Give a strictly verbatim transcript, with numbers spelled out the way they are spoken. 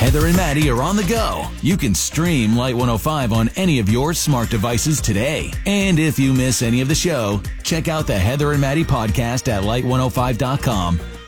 Heather and Maddie are on the go. You can stream Light one oh five on any of your smart devices today. And if you miss any of the show, check out the Heather and Maddie podcast at light one oh five dot com